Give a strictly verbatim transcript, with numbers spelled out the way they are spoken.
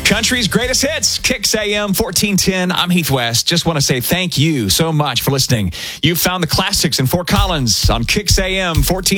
Country's greatest hits, Kicks A M fourteen ten. I'm Heath West. Just want to say thank you so much for listening. You found the classics in Fort Collins on Kicks A M fourteen ten.